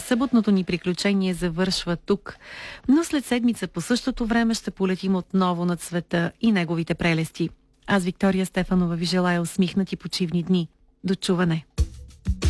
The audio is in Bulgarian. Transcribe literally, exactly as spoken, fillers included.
Съботното ни приключение завършва тук, но след седмица по същото време ще полетим отново над света и неговите прелести. Аз, Виктория Стефанова, ви желая усмихнати почивни дни. До чуване!